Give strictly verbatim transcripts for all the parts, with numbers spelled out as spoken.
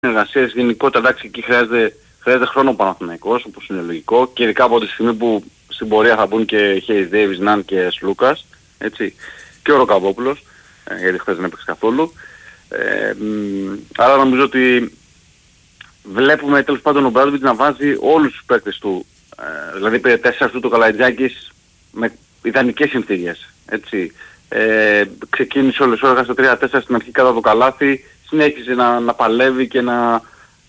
συνεργασίες γενικότερα, εντάξει, εκεί χρειάζεται, χρειάζεται χρόνο ο Παναθηναϊκός, όπως είναι λογικό, και ειδικά από τη στιγμή που στην πορεία θα μπουν και Hayes Davis, Ναν και Σλούκας, έτσι, και ο Ροκαβόπουλος, ε, γιατί χθες δεν έπαιξε καθόλου. Ε, μ, άρα νομίζω ότι βλέπουμε τέλος πάντων ο Μπράντοβιτς να βάζει όλους τους παίκτες του, ε, δηλαδή πήρε τέσσερα του το Καλαϊτζάκης με ιδανικές συνθήκες, έτσι. Ε, ξεκίνησε όλες ώρες στο τρία τέσσερα στην αρχή κατά το καλάθι, συνέχισε να, να παλεύει και να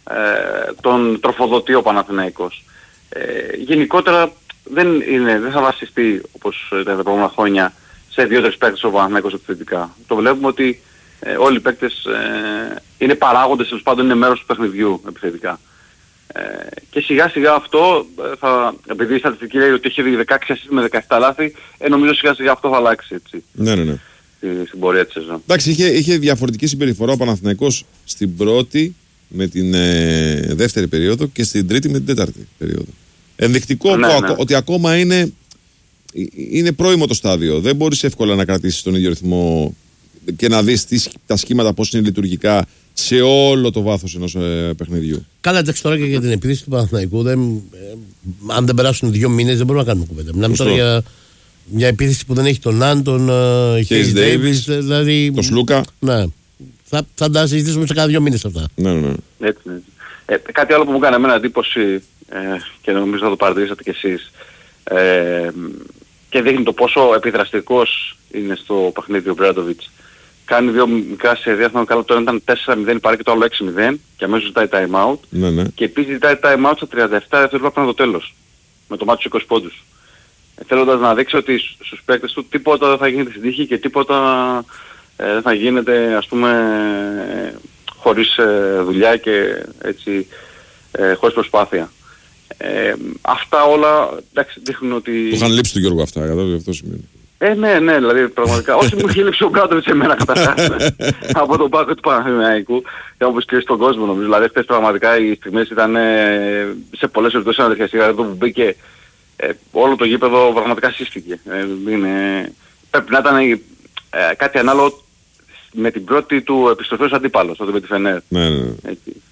ε, τον τροφοδοτεί ο Παναθηναϊκός. Ε, γενικότερα δεν, είναι, δεν θα βασιστεί όπως ήταν τα προηγούμενα χρόνια σε δύο-τρεις παίκτες ο Παναθηναϊκός επιθετικά. Το βλέπουμε ότι ε, όλοι οι παίκτες ε, είναι παράγοντες, τέλος πάντων είναι μέρος του παιχνιδιού επιθετικά. Ε, και σιγά σιγά αυτό, θα, επειδή η στατιστική λέει ότι έχει δεκαέξι ασίστ με δεκαεπτά λάθη, ε, νομίζω σιγά σιγά αυτό θα αλλάξει, έτσι. Ναι, ναι, ναι. Στην πορεία της σεζόν. Εντάξει, είχε, είχε διαφορετική συμπεριφορά ο Παναθηναϊκός στην πρώτη με την ε, δεύτερη περίοδο και στην τρίτη με την τέταρτη περίοδο. Ενδεικτικό ναι, που, ναι. ότι ακόμα είναι, είναι πρώιμο το στάδιο. Δεν μπορείς εύκολα να κρατήσεις τον ίδιο ρυθμό και να δεις τις, τα σχήματα πώς είναι λειτουργικά σε όλο το βάθος ενός ε, παιχνιδιού. Καλά, εντάξει, τώρα και για την επίθεση του Παναθηναϊκού, δεν, ε, αν δεν περάσουν δύο μήνες δεν μπορούμε να κάνουμε κουβέντα. Μιλάμε τώρα για μια επίθεση που δεν έχει τον Ναν, τον Hayes Davis, δηλαδή. Τον Σλούκα. Ναι. Θα, θα τα συζητήσουμε σε cada δύο μήνες αυτά. Ναι, ναι. Έτσι, ναι. Ε, κάτι άλλο που μου έκανε εμένα εντύπωση ε, και νομίζω θα το παρατηρήσατε κι εσείς, ε, και δείχνει το πόσο επιδραστικός είναι στο παιχνίδι ο Μπράντοβιτς. Κάνει δύο μικρά σερία, θα καλά, το ένα ήταν τέσσερα μηδέν, πάρει και το άλλο έξι μηδέν και αμέσως ζητάει time out. Ναι, ναι. Και επίσης ζητάει time out στα τριάντα επτά δευτερόλεπτα πριν το τέλος, με το μάτι στους είκοσι πόντους. Ε, θέλοντας να δείξει ότι στους παίκτες του τίποτα δεν θα γίνεται στην τύχη και τίποτα ε, δεν θα γίνεται, ας πούμε, ε, χωρίς ε, δουλειά και έτσι, ε, χωρίς προσπάθεια. Ε, αυτά όλα, εντάξει, δείχνουν ότι... Το είχαν λείψει του Γιώργου αυτά, κατάλαβε, αυτό σημαίνει. Ε, ναι, ναι, δηλαδή πραγματικά. Όχι μου είχε λείψει ο Μπράντοβιτς σε μένα καταρχάς από τον πάκο του Παναθηναϊκού, όπως και στον κόσμο νομίζω. Δηλαδή χθες πραγματικά οι στιγμές ήταν ε, σε πολλές περιπτώσεις αναδεχιαστικά. Εδώ που μπήκε ε, όλο το γήπεδο πραγματικά σύστηκε. Ε, είναι, πρέπει να ήταν ε, κάτι ανάλογο με την πρώτη του επιστροφή ως αντίπαλος, τότε με τη Φενέρ. Ναι, ναι, ναι.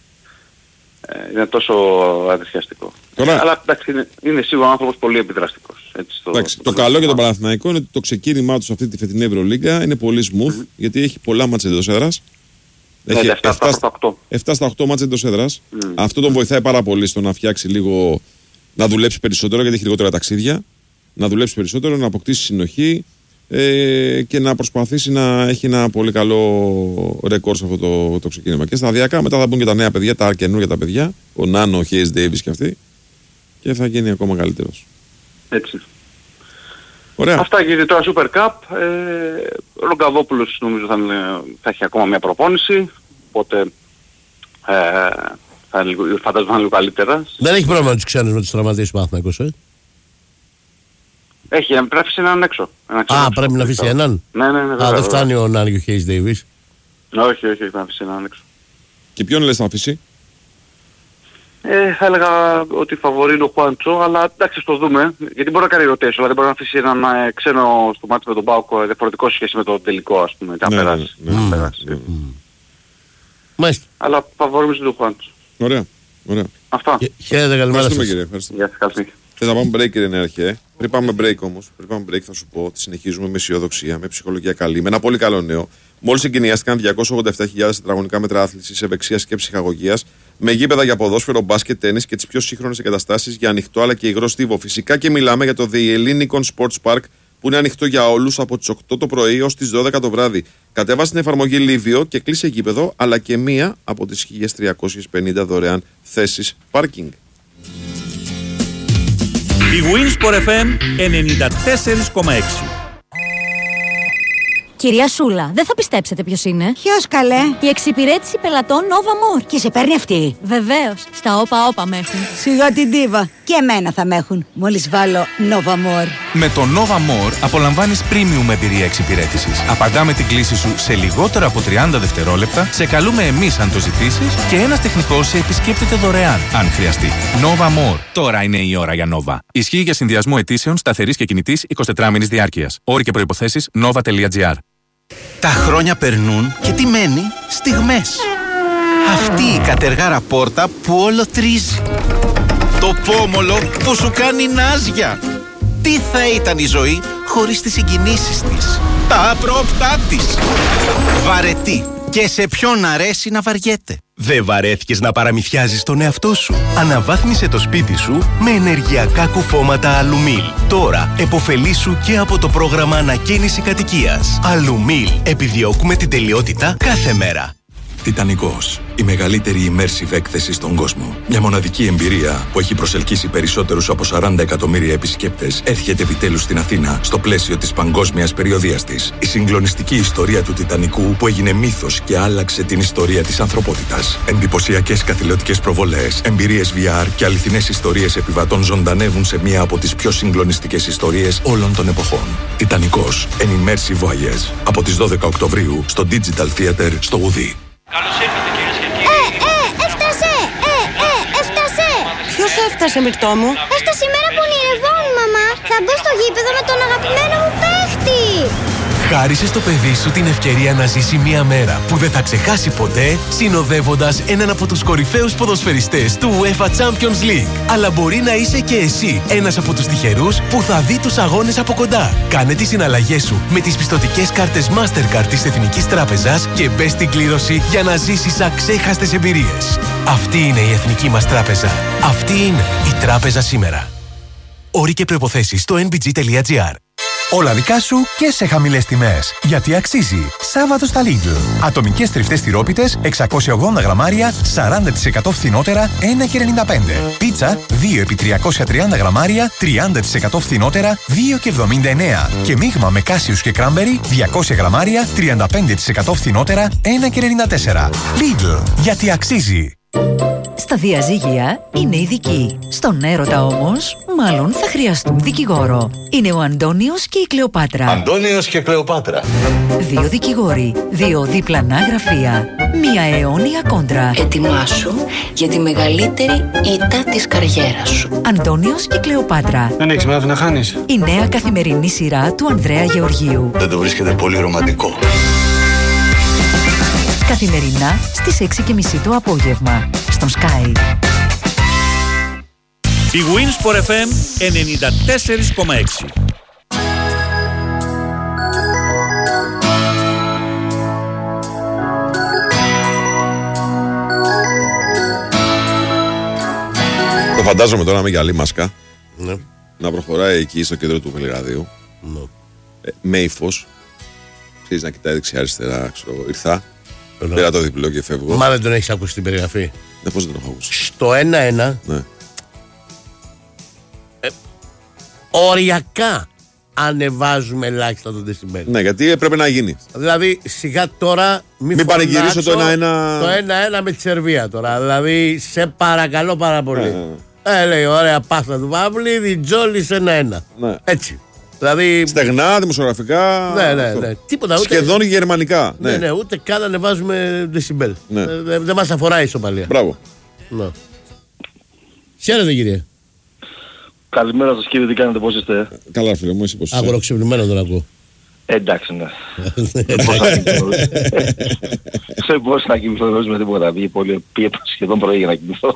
Ε, είναι τόσο αδεσιαστικό. Τώρα... Αλλά εντάξει, είναι, είναι σίγουρα άνθρωπος πολύ επιδραστικός. Έτσι, στο, εντάξει, στο το καλό για τον Παναθηναϊκό είναι ότι το ξεκίνημά του σε αυτή τη φετινή Ευρωλίγκα είναι πολύ smooth, mm-hmm. γιατί έχει πολλά μάτσα εντός έδρας. Έχει ναι, επτά στα οκτώ μάτσα εντός έδρας. Mm. Αυτό τον βοηθάει πάρα πολύ στο να φτιάξει λίγο, να δουλέψει περισσότερο, γιατί έχει λιγότερα ταξίδια. Να δουλέψει περισσότερο, να αποκτήσει συνοχή ε, και να προσπαθήσει να έχει ένα πολύ καλό ρεκόρ σε αυτό το, το ξεκίνημα. Και σταδιακά μετά θα μπουν και τα νέα παιδιά, τα καινούργια τα παιδιά, ο Νάνο, ο Hayes Davis και αυτοί, και θα γίνει ακόμα καλύτερος. Έτσι. Ωραία. Αυτά γίνεται τώρα Super Cup. Ε, ο Ρογκαβόπουλος νομίζω θα, θα έχει ακόμα μια προπόνηση, οπότε ε, θα, φαντάζομαι θα είναι λίγο καλύτερα. Δεν έχει πρόβλημα να τους ξένους με τους τραυματίες του Παναθηναϊκούς, ε? Έχει, πρέπει να αφήσει έναν έξω. Ένα Α, έξω, πρέπει να αφήσει έναν. Ναι, ναι, ναι. Α, δεν φτάνει ο Νάν και ο Hayes Davis. Όχι, όχι, όχι, πρέπει να αφήσει έναν έξω. Και ποιον λες να αφήσει? Ε, θα έλεγα ότι φαβορεί είναι ο Χουάντσο, αλλά εντάξει, το δούμε. Γιατί μπορεί να κάνει rotation, δηλαδή μπορεί να αφήσει έναν ε, ξένο στο μάτι με τον Πάοκο διαφορετικό σχέση με το τελικό, ας πούμε. Ναι, να περάσει. Ναι, ναι, να ναι, περάσει. ναι, ναι. Μάλιστα. Αλλά φαβορεί είναι ο Χουάντσο. Ωραία, ωραία. Αυτά. Χαίρετε, καλημέρα σας. Κύριε, ευχαριστούμε. Γεια σας, καλή. Θες να πάμε break, κύριε Νέαρχε? Πριν πάμε break όμως, πριν πάμε break θα σου πω ότι συνεχίζουμε με αισιοδοξία, με ψυχολογία καλή, με ένα πολύ καλό νέο. Μόλις εγκαινιάστηκαν διακόσιες ογδόντα επτά χιλιάδες τετραγωνικά μέτρα άθλησης, ευεξίας και ψυχαγωγίας, με γήπεδα για ποδόσφαιρο, μπάσκετ, τένις και τις πιο σύγχρονες εγκαταστάσεις για ανοιχτό αλλά και υγρό στίβο. Φυσικά και μιλάμε για το The Ellinikon Sports Park, που είναι ανοιχτό για όλους από τις οκτώ το πρωί ως τις δώδεκα το βράδυ. Κατέβασε την εφαρμογή Livio και κλείσε γήπεδο, αλλά και μία από τις χίλιες τριακόσιες πενήντα δωρεάν θέσεις πάρκινγκ. Η Winsport εφ εμ ενενήντα τέσσερα κόμμα έξι. Κυρία Σούλα, δεν θα πιστέψετε ποιος είναι. Ποιος, καλέ? Η εξυπηρέτηση πελατών Nova More. Και σε παίρνει αυτή? Βεβαίως. Στα όπα όπα με έχουν. Σιγά την ντίβα. Και εμένα θα με έχουν. Μόλις βάλω Nova More. Με το Nova More απολαμβάνεις premium εμπειρία εξυπηρέτησης. Απαντάμε την κλήση σου σε λιγότερο από τριάντα δευτερόλεπτα, σε καλούμε εμείς αν το ζητήσεις και ένας τεχνικός σε επισκέπτεται δωρεάν αν χρειαστεί. Nova More. Τώρα είναι η ώρα για Nova. Ισχύει για συνδυασμό αιτήσεων σταθερής και κινητής εικοσιτετράμηνης διάρκειας. Όροι και προϋποθέσεις nova τελεία gr. Τα χρόνια περνούν και τι μένει? Στιγμές. Αυτή η κατεργάρα πόρτα που όλο τρίζει. Το πόμολο που σου κάνει νάζια. Τι θα ήταν η ζωή χωρίς τις συγκινήσεις της, τα απρόπτά της. Βαρετή. Και σε ποιον αρέσει να βαριέται. Δεν βαρέθηκες να παραμυθιάζεις τον εαυτό σου? Αναβάθμισε το σπίτι σου με ενεργειακά κουφώματα Αλουμίλ. Τώρα επωφελήσου και από το πρόγραμμα ανακαίνιση κατοικίας. Αλουμίλ. Επιδιώκουμε την τελειότητα κάθε μέρα. Τιτανικός. Η μεγαλύτερη immersive έκθεση στον κόσμο. Μια μοναδική εμπειρία που έχει προσελκύσει περισσότερους από σαράντα εκατομμύρια επισκέπτες έρχεται επιτέλους στην Αθήνα στο πλαίσιο της παγκόσμιας περιοδείας της. Η συγκλονιστική ιστορία του Τιτανικού που έγινε μύθος και άλλαξε την ιστορία της ανθρωπότητας. Εντυπωσιακές καθηλωτικές προβολές, εμπειρίες βι αρ και αληθινές ιστορίες επιβατών ζωντανεύουν σε μία από τις πιο συγκλονιστικές ιστορίες όλων των εποχών. Τιτανικός. An immersive voyage. Από τις δώδεκα Οκτωβρίου στο Digital Theater στο Γουδί. Καλώς ήρθατε κυρίες και κύριοι. Ε, ε, έφτασε! Ε, ε, έφτασε! Ποιος έφτασε, Μυρτώ μου? Έφτασε η μέρα που ονειρευόμουν, μαμά. Θα μπω στο γήπεδο με τον αγαπημένο μου παίχτη. Χάρισε στο παιδί σου την ευκαιρία να ζήσει μια μέρα που δεν θα ξεχάσει ποτέ, συνοδεύοντας έναν από τους κορυφαίους ποδοσφαιριστές του UEFA Champions League. Αλλά μπορεί να είσαι και εσύ ένας από τους τυχερούς που θα δει τους αγώνες από κοντά. Κάνε τις συναλλαγές σου με τις πιστωτικές κάρτες Mastercard της Εθνικής Τράπεζας και μπες στην κλήρωση για να ζήσεις αξέχαστες εμπειρίες. Αυτή είναι η Εθνική μας Τράπεζα. Αυτή είναι η Τράπεζα σήμερα. Όροι και προϋποθέσεις στο εν μπι τζι τελεία τζι άρ. Όλα δικά σου και σε χαμηλές τιμές. Γιατί αξίζει. Σάββατο στα Lidl. Ατομικές τριφτές τυρόπιτες εξακόσια ογδόντα γραμμάρια, σαράντα τοις εκατό φθηνότερα, ένα και ενενήντα πέντε. Πίτσα δύο επί τριακόσια τριάντα γραμμάρια, τριάντα τοις εκατό φθηνότερα, δύο και εβδομήντα εννέα. Και μείγμα με κάσιους και κράμπερι, διακόσια γραμμάρια, τριάντα πέντε τοις εκατό φθηνότερα, ένα και ενενήντα τέσσερα. Lidl. Γιατί αξίζει. Στα διαζύγια είναι ειδικοί. Στον έρωτα όμως, μάλλον θα χρειαστούν δικηγόρο. Είναι ο Αντώνιος και η Κλεοπάτρα. Αντώνιος και Κλεοπάτρα. Δύο δικηγόροι, δύο διπλανά γραφεία, μία αιώνια κόντρα. Ετοιμάσου για τη μεγαλύτερη ήττα της καριέρας σου. Αντώνιος και Κλεοπάτρα. Δεν έχεις μάθει να χάνεις. Η νέα καθημερινή σειρά του Ανδρέα Γεωργίου. Δεν το βρίσκεται πολύ ρομαντικό? Καθημερινά στις έξι και μισή το απόγευμα στον Sky. Η Winsport εφ εμ ενενήντα τέσσερα κόμμα έξι. Το φαντάζομαι τώρα με γυαλί μάσκα, ναι, να προχωράει εκεί στο κέντρο του Βελιγραδίου, ναι, ε, με ύφος, ξέρεις, να κοιτάει δεξιά-αριστερά, ξέρω, ήρθα. Πήρα το διπλό και φεύγω. Μα δεν τον έχεις ακούσει την περιγραφή? Ναι, πώς δεν τον έχω ακούσει? Στο ένα ένα, ναι, ε, οριακά ανεβάζουμε ελάχιστα τον δεσιμπέλ. Ναι, γιατί έπρεπε να γίνει. Δηλαδή σιγά τώρα μην, μην πανηγυρίσω το ένα ένα. Το ένα ένα με τη Σερβία τώρα. Δηλαδή σε παρακαλώ πάρα πολύ. Ναι, ναι. Ε, λέει ωραία πάστα του Παύλη, Τζόλης ένα ένα. Ναι. Έτσι. Δηλαδή, στεγνά, δημοσιογραφικά. Ναι, ναι, ναι. Τίποτα, ούτε, σχεδόν γερμανικά. Ναι, ναι, ναι, ούτε καν ανεβάζουμε δεσιμπέλ. Ναι. Δεν δε, δε μας αφορά η ισοπαλία. Μπράβο. Ναι. Χαίρετε, κύριε. Καλημέρα σας, κύριε, τι κάνετε, πώς είστε? Καλά, φίλε μου, εσύ πώς είσαι? Αγοροξυπνημένο τον ακούω. Ε, εντάξει, ναι. Δεν μπορούσα να κοιμηθώ, δεν με τίποτα. Πήγε σχεδόν πρωί για να κοιμηθώ.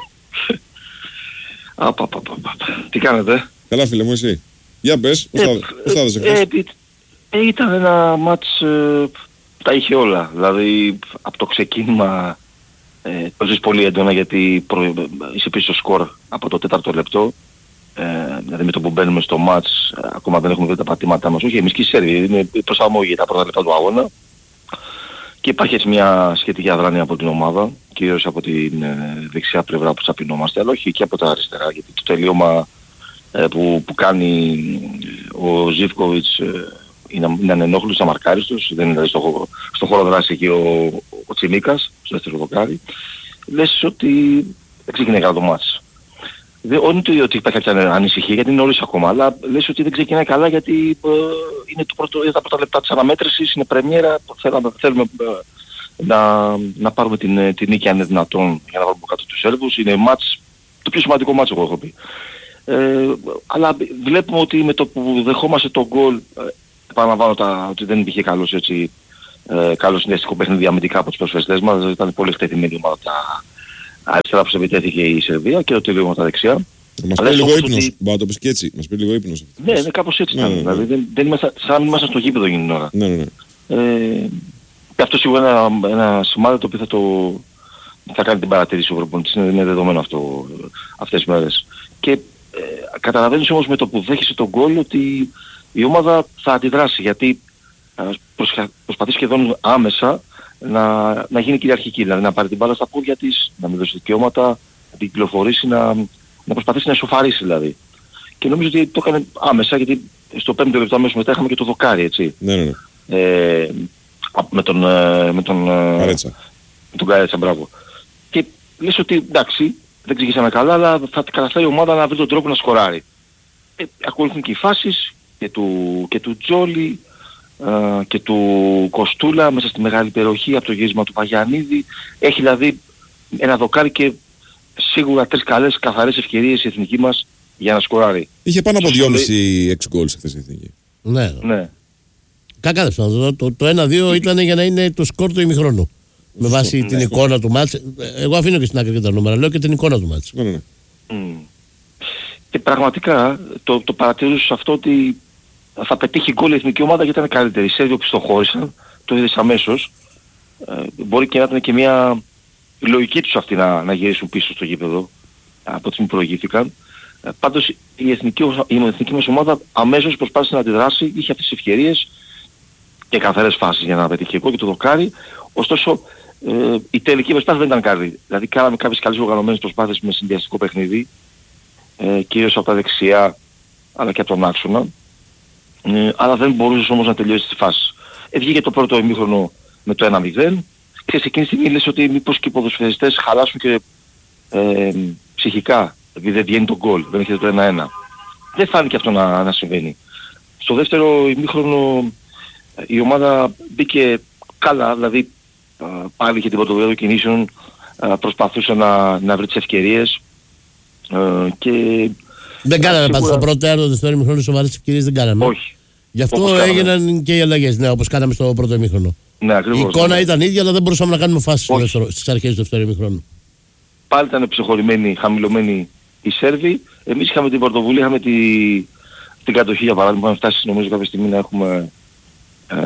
Τι κάνετε? Καλά, φίλε μου, εσύ? Για πες, πώς θα δες εχθές? Ήταν ένα μάτς, τα είχε όλα. Δηλαδή, από το ξεκίνημα το ζεις πολύ έντονα, γιατί είσαι πίσω στο σκορ από το τέταρτο λεπτό. Δηλαδή με το που μπαίνουμε στο μάτς, ακόμα δεν έχουμε βρει τα πατήματά μας. Όχι, εμείς και οι Σέρβοι, είναι προσαρμογή τα πρώτα λεπτά του αγώνα. Και υπάρχει έτσι μια σχετική αδράνεια από την ομάδα, κυρίως από την δεξιά πλευρά που τσαπινόμαστε, αλλά όχι και από τα αριστερά, γιατί το τελείωμα που, που κάνει ο Ζίβκοβιτς είναι, είναι ανενόχλητος, αμαρκάριστος, δεν είναι δηλαδή στο, στο χώρο δράση εκεί ο, ο Τσιμίκας, στο δεύτερο δοκάρι. Λες ότι δεν ξεκινάει καλά το μάτς. Όχι ότι υπάρχει κάποια ανησυχία, γιατί είναι νωρίς ακόμα, αλλά λες ότι δεν ξεκινάει καλά, γιατί ε, είναι το πρώτο, τα πρώτα λεπτά της αναμέτρησης, είναι πρεμιέρα, θέλουμε, θέλουμε ε, να, να πάρουμε την, την νίκη αν είναι δυνατόν για να βάλουμε κάτω τους Σέρβους. Είναι μάτς, το πιο σημαντικό μάτς εγώ έχω πει. Ε, αλλά βλέπουμε ότι με το που δεχόμαστε τον γκολ, ε, επαναλαμβάνω ότι δεν υπήρχε καλός έτσι ε, καλό συνδυαστικό παιχνίδι αμυντικά από τους προσφεστές μας. Δηλαδή ήταν πολύ εκτεθειμένη ομάδα τα αριστερά που σε επιτέθηκε η Σερβία και το τελείωμα τα δεξιά. Μας πήρε λίγο ύπνος, ότι... μπορεί να το πεις και έτσι, μας πήρε λίγο ύπνος. Ναι, ναι, κάπως έτσι ήταν. Ναι, ναι, ναι. Δηλαδή δεν, δεν είμαστε, σαν να μην ήμασταν στο γήπεδο εκείνη την ώρα. Ναι, ναι, ναι. Ε, και αυτό σίγουρα είναι ένα, ένα σημάδι το οποίο θα, το, θα κάνει την παρατήρηση ο προπονητής, είναι, είναι δεδομένο αυτό αυτές τις μέρες. Και ε, καταλαβαίνεις όμως με το που δέχεσαι τον γκολ ότι η ομάδα θα αντιδράσει, γιατί ε, προσχα, προσπαθεί σχεδόν άμεσα να, να γίνει κυριαρχική, δηλαδή να πάρει την μπάλα στα πόδια της, να μην δώσει δικαιώματα, να την κυκλοφορήσει, να, να προσπαθήσει να εσωφαρίσει δηλαδή. Και νομίζω ότι το έκανε άμεσα, γιατί στο πέμπτο λεπτό αμέσως μετά είχαμε και το δοκάρι, έτσι. Ναι, ναι, ναι. Ε, με τον, με τον Καρέτσα. Με τον Καρέτσα, μπράβο. Και λες ότι εντάξει, δεν ξεκινήσαμε καλά, αλλά θα καταφέρει η ομάδα να βρει τον τρόπο να σκοράρει. Ε, ακολουθούν και οι φάσεις και του, και του Τζόλι ε, και του Κοστούλα μέσα στη μεγάλη περιοχή από το γύρισμα του Παγιανίδη. Έχει δηλαδή ένα δοκάρι και σίγουρα τρεις καλές καθαρές ευκαιρίες η εθνική μας για να σκοράρει. Είχε πάνω από δυόμισι έξι γκολ σε αυτές η εθνική. Ναι. ναι. Κακά το, το, το ένα δύο ήταν για να είναι το σκορ του ημιχρόνου. Με βάση ναι, την ναι. εικόνα του μάτς. Εγώ αφήνω και στην άκρη και τα νούμερα, λέω και την εικόνα του μάτς. Ναι, ναι. Mm. Και πραγματικά το, το παρατηρούσα αυτό ότι θα πετύχει γκολ η εθνική ομάδα γιατί ήταν καλύτερη. Οι Σέρβοι που στοχώρησαν, το είδες αμέσως. Ε, μπορεί και να ήταν και μια λογική τους αυτή να, να γυρίσουν πίσω στο γήπεδο από τη στιγμή που προηγήθηκαν. Ε, πάντως η εθνική, η εθνική μας ομάδα αμέσως προσπάθησε να αντιδράσει, είχε αυτές τις ευκαιρίες και καθαρές φάσεις για να πετύχει εγώ και το δοκάρι. Ωστόσο ε, η τελική προσπάθεια δεν ήταν καλή. Δηλαδή κάναμε κάποιες καλές οργανωμένες προσπάθειες με συνδυαστικό παιχνίδι, ε, κυρίως από τα δεξιά αλλά και από τον άξονα. Ε, αλλά δεν μπορούσες όμως να τελειώσεις τη φάση. Ε, βγήκε το πρώτο ημίχρονο με το ένα μηδέν και σε εκείνη τη στιγμή λες ότι μήπως και οι ποδοσφαιριστές χαλάσουν και ε, ψυχικά, επειδή δεν βγαίνει το γκολ, δεν έχετε το ένα ένα. Δεν φάνηκε αυτό να, να συμβαίνει. Στο δεύτερο ημίχρονο η ομάδα μπήκε καλά, δηλαδή πάλι είχε την πρωτοβουλία των κινήσεων, προσπαθούσε να, να βρει τις ευκαιρίες και... Δεν κάναμε πάντα στο πρώτο έργο, το δεύτερο ημίχρονο σοβαρές ευκαιρίες δεν κάναμε. Όχι. Γι' αυτό έγιναν και οι αλλαγές, ναι, όπως κάναμε στο πρώτο ημίχρονο. Ναι, ακριβώς. Η εικόνα ναι. ήταν ίδια, αλλά δεν μπορούσαμε να κάνουμε φάσεις στις αρχές του δεύτερου ημίχρονου. Πάλι ήταν ψυχωρημένοι, χαμηλωμένοι οι Σέρβοι. Εμείς είχαμε την πρωτοβουλία, είχαμε τη, την κατοχή για παράδειγμα, είχαμε φτάσει νομίζω κάποια στιγμή να έχουμε ε,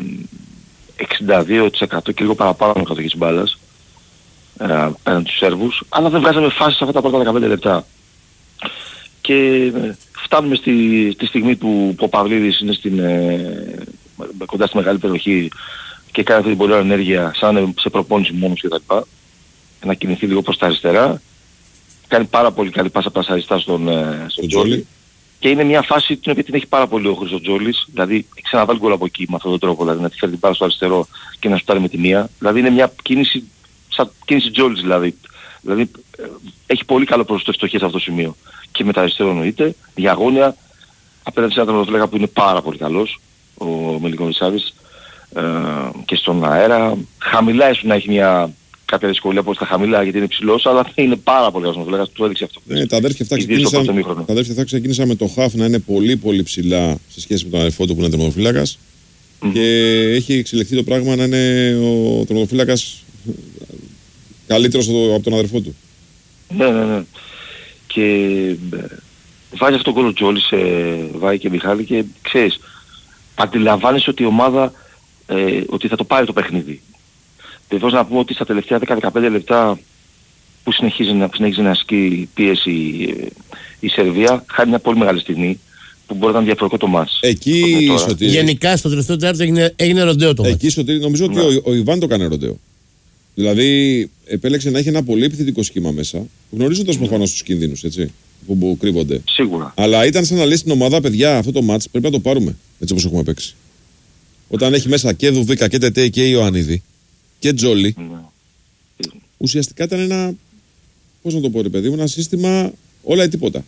εξήντα δύο τοις εκατό και λίγο παραπάνω με κατοχή της μπάλας ε, πέραν τους Σέρβους, αλλά δεν βγάζαμε φάσεις σε αυτά τα πρώτα δεκαπέντε λεπτά. Και ε, φτάνουμε στη, στη στιγμή που, που ο Παυλίδης είναι στην, ε, κοντά στη μεγάλη περιοχή και κάνει αυτή την πολύ ενέργεια σαν σε προπόνηση μόνος κτλ. Να κινηθεί λίγο προς τα αριστερά. Κάνει πάρα πολύ καλή πάσα προς αριστερά στον, ε, στον Τζόλι. Και είναι μια φάση την οποία την έχει πάρα πολύ ο Χρήστος Τζόλις. Δηλαδή έχει ξαναβάλει γκολ από εκεί με αυτόν τον τρόπο. Δηλαδή να τη φέρει την πάρα στο αριστερό και να σουτάρει με τη μία. Δηλαδή είναι μια κίνηση, σαν κίνηση Τζόλις δηλαδή. Δηλαδή ε, έχει πολύ καλό ποσοστό ευστοχίας σε αυτό το σημείο. Και με τα αριστερό εννοείται. Διαγώνια απέναντι σε έναν τερματοφύλακα που είναι πάρα πολύ καλός. Ο Μιλικοβιτσάβης. Ε, και στον αέρα. Χαμηλά ίσως να έχει μια... κάποια δυσκολία από τα χαμηλά γιατί είναι ψηλός, αλλά είναι πάρα πολύ καλός, λέγα, του έδειξε αυτό. Ναι, τα αδέρφια αυτά ξεκίνησαν, τα αδέρφια αυτά ξεκίνησαν με το χαφ να είναι πολύ πολύ ψηλά σε σχέση με τον αδερφό του που είναι τερματοφύλακας mm-hmm. και έχει εξελιχθεί το πράγμα να είναι ο τερματοφύλακας καλύτερος από τον αδερφό του. Ναι, ναι, ναι. Και βάζει αυτό το γκολ ο Τζόλις, Βάη και Μιχάλη και ξέρεις, αντιλαμβάνεσαι ότι η ομάδα ε, ότι θα το πάρει το παιχνίδι. Βεβαίως να πούμε ότι στα τελευταία δέκα με δεκαπέντε λεπτά που συνεχίζει να, συνεχίζει να ασκεί πίεση η, η Σερβία, χάνει μια πολύ μεγάλη στιγμή που μπορεί να είναι διαφορετικό το μάτς. Εκεί Σωτήρη... Γενικά στο τελευταίο τέταρτο έγινε, έγινε ροντέο το μάτς. Εκεί Σωτήρη, νομίζω ότι ο, ο Ιβάν το έκανε ροντέο. Δηλαδή επέλεξε να έχει ένα πολύ επιθετικό σχήμα μέσα, γνωρίζοντας mm. προφανώς τους κινδύνους, έτσι, που, που κρύβονται. Σίγουρα. Αλλά ήταν σαν να λέει στην ομάδα, παιδιά, αυτό το μάτς πρέπει να το πάρουμε, έτσι όπως έχουμε παίξει. Όταν έχει μέσα και Δουβίκα και Τετέ και Ιωαννίδη και Τζόλι, mm. ουσιαστικά ήταν ένα, πώς να το πω ρε παιδί μου, ένα σύστημα όλα ή τίποτα.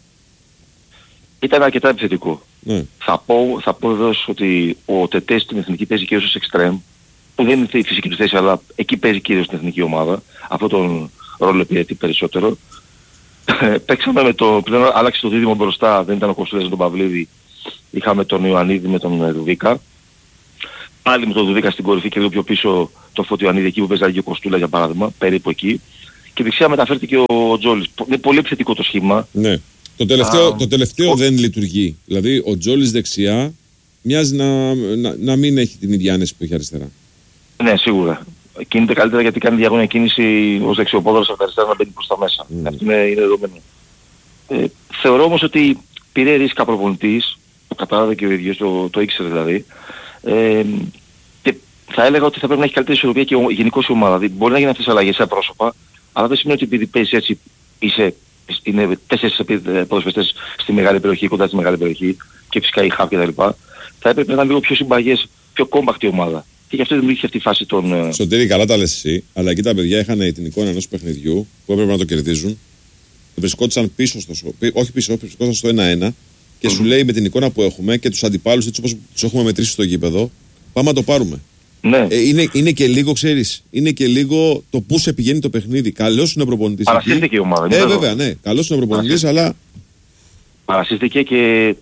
Ήταν αρκετά επιθετικό. Ναι. Θα πω, θα πω βεβαίως ότι ο Τετέ στην εθνική παίζει κυρίως ως εξτρέμ, που δεν είναι η φυσική του θέση, αλλά εκεί παίζει κυρίως στην εθνική ομάδα. Αυτό τον ρόλο υπηρετεί περισσότερο. Παίξαμε με το, πλέον άλλαξε το δίδυμο μπροστά, δεν ήταν ο Κοστούλας με τον Παυλίδη, είχαμε τον Ιωαννίδη με τον Δουβίκα. πάλι με τον Δουδίκα στην κορυφή και λίγο πιο πίσω το Φωτιωανίδη εκεί που παίζει ο Κοστούλα για παράδειγμα, περίπου εκεί. Και δεξιά μεταφέρθηκε ο Τζόλης. Είναι πολύ επιθετικό το σχήμα. Ναι. Το τελευταίο, Α, το τελευταίο ο... δεν λειτουργεί. Δηλαδή ο Τζόλης δεξιά μοιάζει να, να, να μην έχει την ίδια άνεση που έχει αριστερά. Ναι, σίγουρα. Κινείται καλύτερα γιατί κάνει διαγώνια κίνηση ως δεξιοπόδαρος από τα αριστερά να μπαίνει προς τα μέσα. Mm. Αυτό είναι, είναι δεδομένο. Ε, θεωρώ όμως ότι πήρε ρίσκα προπονητής, το κατάλαβε και ο ίδιος, το, το ήξερε δηλαδή. Ε, και θα έλεγα ότι θα πρέπει να έχει καλύτερη ισορροπία και γενικώς η ομάδα. Δηλαδή, μπορεί να γίνει αυτές τις αλλαγές σε πρόσωπα, αλλά δεν σημαίνει ότι επειδή παίζεις έτσι, είσαι, είναι τέσσερις ποδοσφαιριστές στη μεγάλη περιοχή, κοντά στη μεγάλη περιοχή και φυσικά η χαφ κτλ. Θα έπρεπε να είναι λίγο πιο συμπαγές, πιο κόμπακτη ομάδα. Και γι' αυτό δημιουργήθηκε αυτή η φάση των... Σωτήρη, καλά τα λες εσύ, αλλά εκεί τα παιδιά είχαν την εικόνα ενός παιχνιδιού που έπρεπε να το κερδίζουν. Βρισκόντουσαν πίσω στο, όχι πίσω, βρισκόντουσαν στο ένα ένα και mm. σου λέει με την εικόνα που έχουμε και τους αντιπάλους έτσι όπως τους έχουμε μετρήσει στο γήπεδο, πάμε να το πάρουμε. Ναι. Ε, είναι, είναι και λίγο, ξέρεις, είναι και λίγο το πού σε πηγαίνει το παιχνίδι. Καλώς είναι ο προπονητής. Παρασύστηκε η ομάδα. Ε, βέβαια, ναι. Καλώς είναι ο προπονητής, αλλά... Παρασύστηκε και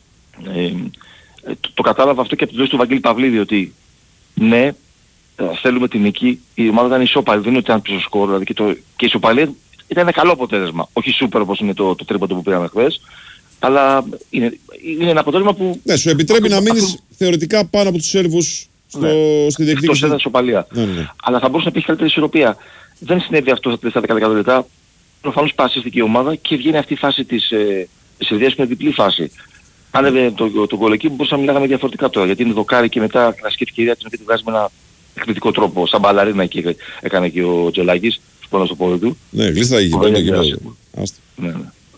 ε, το, το κατάλαβα αυτό και από τη ζωή του Βαγγέλη Παυλίδη ότι ναι, θέλουμε την νίκη. Η ομάδα ήταν ισόπαλη, δεν είναι ότι ήταν πίσω σκορ. Δηλαδή και, το, και η ισοπαλία ήταν ένα καλό αποτέλεσμα. Όχι σούπερ όπως είναι το, το τρίποντο που πήραμε χθες. Αλλά είναι, είναι ένα αποτέλεσμα που... Ναι, σου επιτρέπει να μείνεις αυτό... θεωρητικά πάνω από τους Σέρβους στο, ναι, στη διεκδίκηση. Εκτός έδρας ισοπαλία. Ναι, ναι. Αλλά θα μπορούσε να πει καλύτερη ισορροπία. Δεν συνέβη αυτό στα τελευταία δέκα λεπτά. Προφανώς πασίστηκε η ομάδα και βγαίνει αυτή η φάση της ε, Σερβίας που είναι διπλή φάση. Άνεβε το, το, το γκολ εκεί που μπορούσαμε να μιλάγαμε διαφορετικά τώρα. Γιατί είναι δοκάρι και μετά κλασική ευκαιρία της να τη βγάζει με ένα εκπληκτικό τρόπο. Σαν μπαλαρίνα εκεί έκανε και ο Τζολάκης πάνω στο πόδι του. Ναι, γλίστρα εκεί πέρα. Ναι,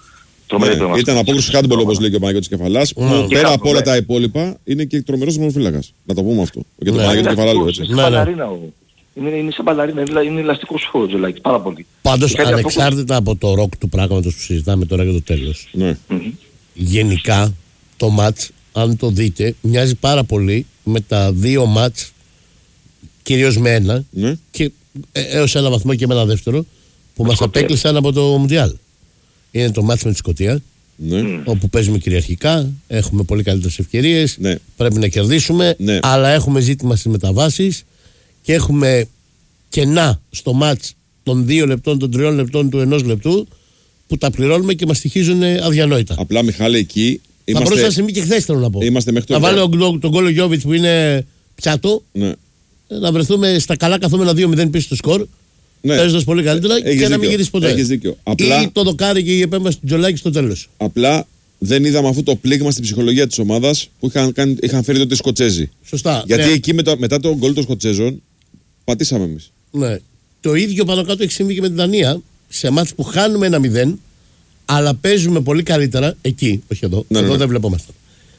ναι. Ήταν απόκριση handball όπως λέει και ο Παναγιώτης Κεφαλάς. Mm. Πέρα από όλα τα υπόλοιπα είναι και τρομερός μονοφύλακας. Να το πούμε αυτό. Και το Παναγιώτη Κεφαλάλου έτσι. Είναι, είναι σαν μπαλαρίνα, είναι, είναι ελαστικός ο Τζολάκης, πάρα πολύ. Πάντως ανεξάρτητα από το ροκ του πράγματος που συζητάμε τώρα για το τέλος. Ναι. Mm-hmm. Γενικά το μάτς, αν το δείτε, μοιάζει πάρα πολύ με τα δύο μάτς, κυρίως με ένα ναι. και ε, έως ένα βαθμό και με ένα δεύτερο που μας απέκλεισαν από το Μουντιάλ. Είναι το μάτς με τη Σκωτία, ναι. όπου παίζουμε κυριαρχικά, έχουμε πολύ καλύτερες ευκαιρίες, ναι. πρέπει να κερδίσουμε, ναι. αλλά έχουμε ζήτημα στις μεταβάσεις και έχουμε κενά στο μάτς των δύο λεπτών, των τριών λεπτών, του ενός λεπτού που τα πληρώνουμε και μας στοιχίζουν αδιανόητα. Απλά Μιχάλη εκεί θα μπορούσα να συμβεί και χθες θέλω να πω. Είμαστε μέχρι το να βάλω τον γκολ ο Γιώβιτς που είναι πιάτο, ναι. να βρεθούμε στα καλά καθόμενα δύο μηδέν πίσω στο σκορ. Ναι. Παίζοντας πολύ καλύτερα έχεις και δίκιο. Να μην γυρίσει ποτέ. Έχεις δίκιο. Απλά... Ή το δοκάρι και η επέμβαση του Τζολάκη στο τέλος. Απλά δεν είδαμε αυτό το πλήγμα στην ψυχολογία της ομάδας που είχαν, κάνει, είχαν φέρει τότε οι Σκοτσέζοι. Σωστά. Γιατί ναι. εκεί με το, μετά τον γκολ των Σκοτσέζων πατήσαμε εμείς. Ναι. Το ίδιο πάνω κάτω έχει συμβεί και με την Δανία σε μάτς που χάνουμε ένα μηδέν, αλλά παίζουμε πολύ καλύτερα εκεί, όχι εδώ. Ναι, εδώ ναι, ναι. δεν βλεπόμαστε.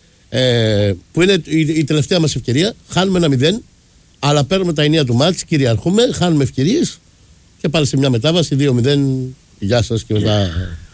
Ε, που είναι η, η τελευταία μας ευκαιρία. Χάνουμε ένα μηδέν, αλλά παίρνουμε τα ενία του μάτς, κυριαρχούμε, χάνουμε ευκαιρίες και πάλι σε μια μετάβαση δύο μηδέν. Γεια σας και μετά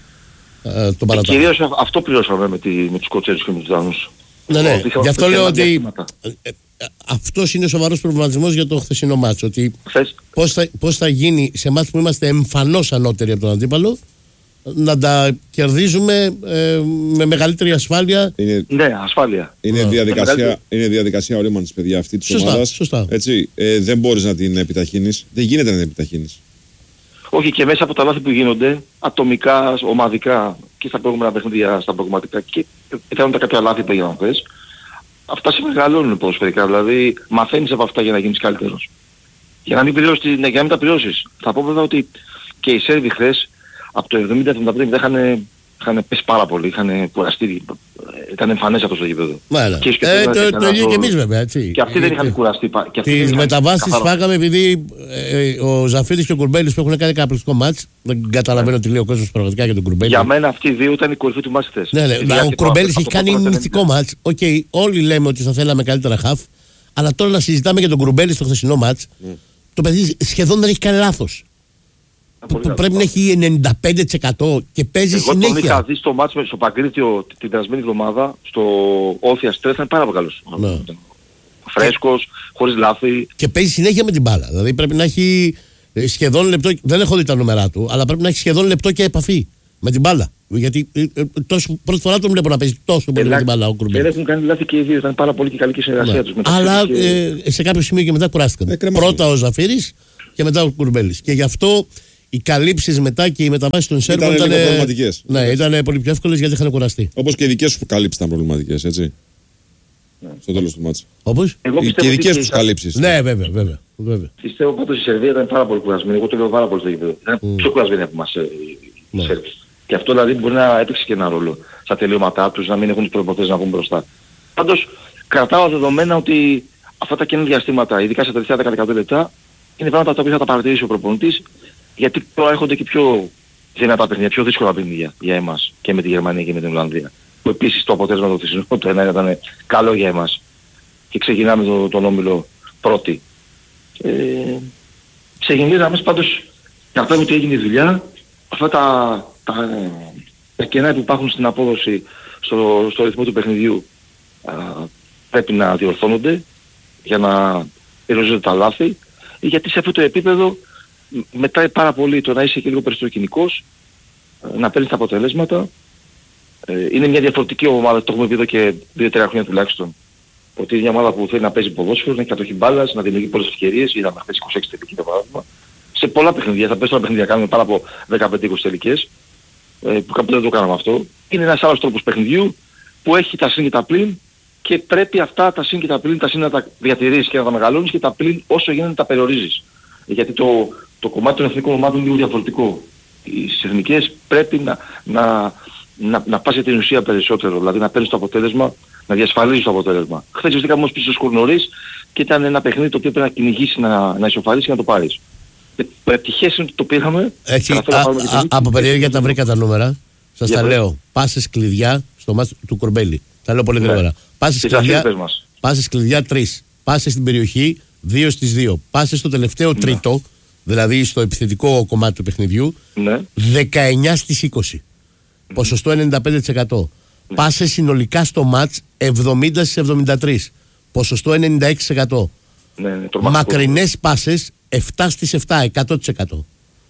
ε, το παρατάμε. Κυρίως αυτό πληρώσαμε με, τη, με τους Σκοτσέζους και με τους Δάνους. Ναι, ναι. Γι' αυτό λέω ότι ε, ε, αυτός είναι σοβαρός προβληματισμός για το χθεσινό μάτς. Ότι πώς θα, πώς θα γίνει σε μάτς που είμαστε εμφανώς ανώτεροι από τον αντίπαλο να τα κερδίζουμε ε, με μεγαλύτερη ασφάλεια. Είναι, ναι, ασφάλεια. Είναι, yeah. διαδικασία, είναι διαδικασία ορίμανσης, παιδιά, αυτή της σωστά, ομάδας. Σωστά. Έτσι, ε, δεν μπορείς να την επιταχύνεις. Δεν γίνεται να την επιταχύνεις. Όχι, και μέσα από τα λάθη που γίνονται, ατομικά, ομαδικά και στα προηγούμενα παιχνίδια, στα προγραμματικά και πιθανόν τα κάποια λάθη που έγιναν χθες, αυτά σε μεγαλώνουν ποδοσφαιρικά. Δηλαδή, μαθαίνεις από αυτά για να γίνεις καλύτερος. Για να μην, πληρώσεις, ναι, για να μην τα πληρώσεις. Θα πω βέβαια ότι και οι Σέρβοι χθες από το εβδομήντα εβδομήντα πέντε είχαν, είχαν πέσει πάρα πολύ, είχαν κουραστεί, ήταν εμφανές αυτό στο γήπεδο. Και ε, το, το, το ίδιο και εμείς βέβαια, έτσι. Και αυτοί δεν είχαν κουραστεί. Τις μεταβάσεις φάγαμε επειδή ε, ο Ζαφύρης και ο Κουρμπέλης που έχουν κάνει ένα απλιστικό μάτς, δεν καταλαβαίνω ναι. τι λέει ο κόσμος πραγματικά για τον Κουρμπέλη. Για μένα αυτοί οι δύο ήταν η κορυφή του μάτς χθες. Ναι, ναι, ναι, ο Κουρμπέλης έχει κάνει μυστικό μάτς. Οκ, okay, όλοι λέμε ότι θα θέλαμε καλύτερα χαφ, αλλά τώρα να συζητάμε για τον Κουρμπέλη στο χθεσινό μάτς, mm. το παιδί σχεδόν δεν έχει κάνει λάθος. Που, που πρέπει να έχει ενενήντα πέντε τοις εκατό και παίζει εγώ συνέχεια. Εγώ τον είχα δει στο μάτς στο Παγκρίτιο την περασμένη εβδομάδα, στο Όθια Στρέφ, ήταν πάρα πολύ καλός. Ναι. Φρέσκος, και... χωρίς λάθη. Και παίζει συνέχεια με την μπάλα. Δηλαδή πρέπει να έχει σχεδόν λεπτό, δεν έχω δει τα νούμερα του, αλλά πρέπει να έχει σχεδόν λεπτό και επαφή με την μπάλα. Γιατί ε, ε, τόσο, πρώτη φορά τον βλέπω να παίζει τόσο πολύ με την μπάλα ο Κουρμπέλης. Δεν έχουν κάνει λάθη και οι δύο, ήταν πάρα πολύ και καλή και συνεργασία ναι. τους. Αλλά και... ε, σε κάποιο σημείο και μετά κουράστηκαν. Ε, πρώτα ο Ζαφύρης και μετά ο Κουρμπέλης. Και γι' αυτό οι καλύψεις μετά και οι μεταβάσεις των Σέρβων ήταν, ήταν προβληματικές. Ναι, ήταν πολύ πιο εύκολες γιατί είχαν κουραστεί. Όπως και οι δικές σου καλύψεις ήταν προβληματικές, έτσι. Ναι. Στο τέλος του μάτσα. Όπως? Και οι δικές τους καλύψεις. Ναι, βέβαια, βέβαια. βέβαια. Πιστεύω πάντως η Σερβία ήταν πάρα πολύ κουρασμένη. Εγώ το λέω πάρα πολύ στο γήπεδο. Ήταν mm. πιο κουρασμένη από εμάς οι Σέρβοι. Και αυτό δηλαδή μπορεί να έπαιξε και ένα ρόλο στα τελειώματά τους, να μην έχουν τις προϋποθέσεις να βγουν μπροστά. Πάντως κρατάω δεδομένα ότι αυτά τα καινούργια διαστήματα, ειδικά στα τελευταία δέκα με δεκαπέντε λεπτά, είναι πράγματα τα οποία θα τα παρατηρήσει ο προπονητής, γιατί τώρα έρχονται και πιο δυνατά παιχνίδια, πιο δύσκολα παιχνίδια για εμάς και με τη Γερμανία και με την Ολλανδία. Που επίσης το αποτέλεσμα του θυσινού το ένα ήταν καλό για εμάς. Και ξεκινάμε το, τον όμιλο πρώτη. Ε, σε γενικές γραμμές πάντως κρατάμε ότι έγινε η δουλειά. Αυτά τα, τα, τα κενά που υπάρχουν στην απόδοση στο, στο ρυθμό του παιχνιδιού α, πρέπει να διορθώνονται για να περιορίζονται τα λάθη, γιατί σε αυτό το επίπεδο μετράει πάρα πολύ το να είσαι και λίγο περισσότερο κοινικός, να παίρνεις τα αποτελέσματα. Ε, είναι μια διαφορετική ομάδα, το έχουμε πει εδώ και δύο τρία χρόνια τουλάχιστον, ότι είναι μια ομάδα που θέλει να παίζει ποδόσφαιρο, να έχει κατοχή μπάλας, να δημιουργεί πολλές ευκαιρίες, είδαμε να παίζει είκοσι έξι τελική για παράδειγμα. Σε πολλά παιχνίδια, θα πες τώρα παιχνίδια, κάνουμε πάρα από δεκαπέντε είκοσι τελικές, ε, που κάποτε δεν το κάναμε αυτό. Είναι ένας άλλος τρόπος παιχνιδιού που έχει τα συν και τα πλην και πρέπει αυτά τα συν και τα πλην, τα συν να τα διατηρήσεις και να τα μεγαλώνεις και τα πλην όσο γίνεται να τα περιορίζεις. Γιατί το, το κομμάτι των εθνικών ομάδων είναι λίγο διαφορετικό. Στις εθνικές πρέπει να, να, να, να πας για την ουσία περισσότερο, δηλαδή να παίρνεις το αποτέλεσμα, να διασφαλίζεις το αποτέλεσμα. Χθες βρίσκαμε όμως πίσω σκορ νωρίς και ήταν ένα παιχνίδι το οποίο πρέπει να κυνηγήσει, να, να ισοφαρίσει και να το πάρεις. Ευτυχές είναι ότι το πήραμε. Έχει, α, α, α, από περιέργεια τα βρήκα τα νούμερα. Σας τα λέω. Πάσες κλειδιά στο μάτς του Κορμπέλη. Τα λέω πολύ γρήγορα. Πάσες κλειδιά, πάσες κλειδιά τρεις. Πάσες στην περιοχή δύο στις δύο. Πάσες στο τελευταίο ναι. τρίτο, δηλαδή στο επιθετικό κομμάτι του παιχνιδιού, ναι. δεκαεννιά στις είκοσι. Mm. Ποσοστό ενενήντα πέντε τοις εκατό. Ναι. Πάσες συνολικά στο μάτς εβδομήντα στις εβδομήντα τρία. Ποσοστό ενενήντα έξι τοις εκατό. Ναι, ναι, μακρινές πάσες επτά στις επτά, εκατό τοις εκατό.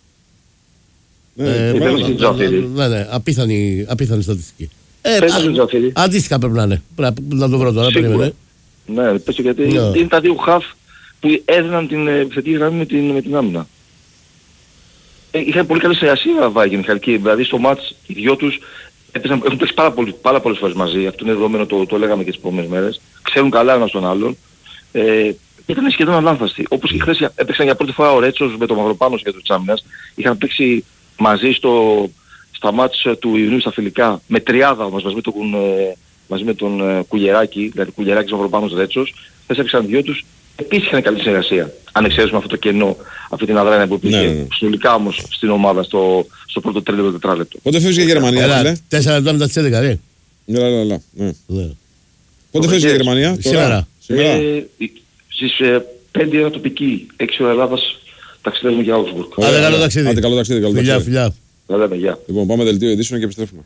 Ναι, ε, ναι, ναι, ναι, απίθανη, απίθανη στατιστική. Ε, α, αντίστοιχα πρέπει να είναι. Πρέπει να το βρω τώρα. Περίμενε. Ναι, πες γιατί yeah. είναι τα δύο χαφ που έδιναν την επιθετική γραμμή με την, με την άμυνα. Ε, είχαν πολύ καλή συνεργασία Βάγη Μιχαλική, δηλαδή στο μάτς οι δυο τους έπαιζαν, έχουν παίξει πάρα, πολύ, πάρα πολλές φορές μαζί, αυτό είναι δεδομένο, το, το λέγαμε και τις επόμενες μέρες, ξέρουν καλά ένας τον άλλον. Ε, ήταν σχεδόν αλάνθαστοι. Όπως και χθες έπαιξαν για πρώτη φορά ο Ρέτσος με τον Μαυροπάνος και τους Άμυνας. Είχαν παίξει μαζί στο, στα μάτς του Ιουνίου στα φιλικά με τριάδα όμως μαζί με τον, ε, μαζί με τον ε, Κουλιεράκη, δηλαδή Κουλιεράκης Μαυροπάνος Ρέτσος. Χθες έπαιξαν δυο τους. Επίσης είχαν καλή συνεργασία. Αν εξαιρέσουμε αυτό το κενό, αυτή την αδράνεια που υπήρχε. Ναι, ναι. Συνολικά όμως στην ομάδα στο, στο πρώτο τρίτο τετράλεπτο. Πότε φεύγει η Γερμανία, φίλε? τέσσερα λεπτά μετά τις έντεκα, ρε. Έλα, έλα, έλα. Ναι. Πότε φεύγει η Γερμανία? Σήμερα. Σήμερα. Ε, στις ε, πέντε ώρα τοπική, έξι ώρα Ελλάδας, ταξιδεύουμε για Augsburg. Άντε καλό ταξίδι. Άντε καλό ταξίδι. Καλό φιλιά, φιλιά. Λέμε, γεια. Λοιπόν, πάμε δελτίο ειδήσεων και επιστρέφουμε.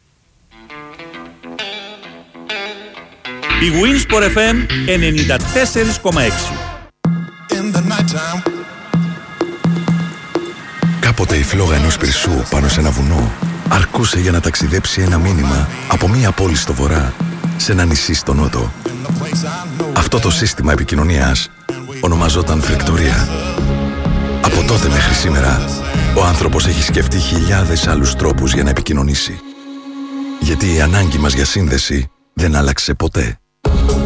Η Winsport εφ εμ ενενήντα τέσσερα κόμμα έξι. Κάποτε η φλόγα ενός πυρσού πάνω σε ένα βουνό αρκούσε για να ταξιδέψει ένα μήνυμα από μία πόλη στο βορρά σε ένα νησί στο νότο. Αυτό το σύστημα επικοινωνίας ονομαζόταν φλεκτορία. Από τότε μέχρι σήμερα, ο άνθρωπος έχει σκεφτεί χιλιάδες άλλους τρόπους για να επικοινωνήσει. Γιατί η ανάγκη μας για σύνδεση δεν άλλαξε ποτέ.